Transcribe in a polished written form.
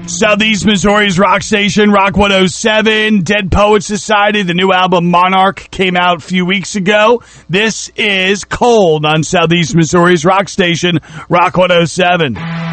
Southeast Missouri's rock station, Rock 107, Dead Poets Society. The new album Monarch came out a few weeks ago. This is Cold on Southeast Missouri's rock station, Rock 107.